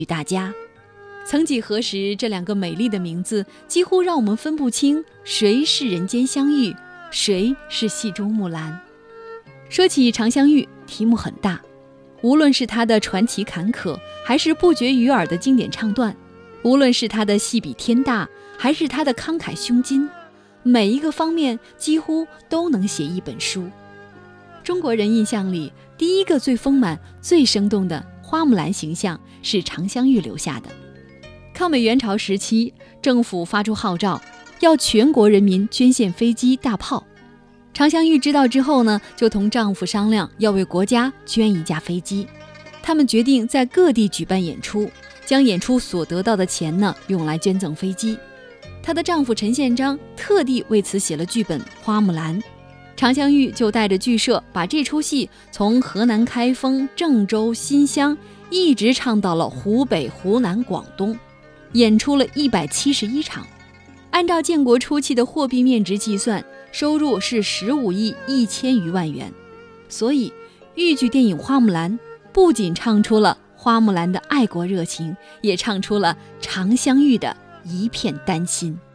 与大家。曾几何时，这两个美丽的名字几乎让我们分不清谁是人间香玉，谁是戏中木兰。说起长香玉，题目很大，无论是它的传奇坎坷，还是不绝于耳的经典唱段，无论是它的戏比天大，还是它的慷慨胸襟，每一个方面几乎都能写一本书。中国人印象里，第一个最丰满、最生动的花木兰形象是长香玉留下的。抗美援朝时期，政府发出号召，要全国人民捐献飞机、大炮。长香玉知道之后呢，就同丈夫商量要为国家捐一架飞机。他们决定在各地举办演出，将演出所得到的钱呢，用来捐赠飞机。她的丈夫陈宪章特地为此写了剧本《花木兰》。长香玉就带着剧社把这出戏从河南开封、郑州、新乡一直唱到了湖北、湖南、广东，演出了171场。按照建国初期的货币面值计算，收入是15亿1000余万元。所以豫剧电影《花木兰》不仅唱出了花木兰的爱国热情，也唱出了长香玉的一片丹心。